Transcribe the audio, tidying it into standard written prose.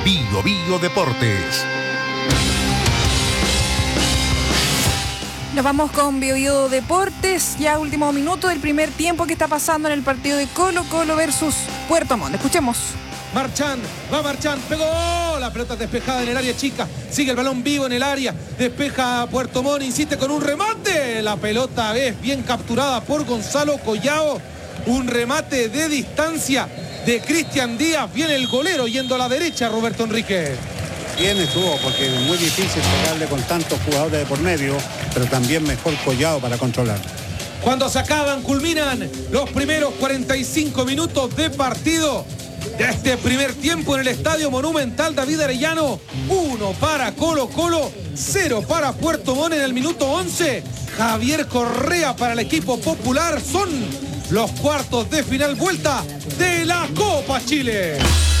Bio Bio Deportes. Nos vamos con Bio Bio Deportes, ya último minuto del primer tiempo que está pasando en el partido de Colo Colo versus Puerto Montt. Escuchemos. Marchand, pegó, la pelota despejada en el área chica, sigue el balón vivo en el área, despeja Puerto Montt, insiste con un remate, la pelota es bien capturada por Gonzalo Collao, un remate de distancia de Cristian Díaz, viene el golero yendo a la derecha, Roberto Enrique. Bien estuvo, porque es muy difícil pegarle con tantos jugadores de por medio, pero también mejor Collao para controlar. Cuando se acaban, culminan los primeros 45 minutos de partido de este primer tiempo en el Estadio Monumental David Arellano. 1 para Colo Colo, 0 para Puerto Montt en el minuto 11. Javier Correa para el equipo popular. Son los cuartos de final vuelta de la Copa Chile.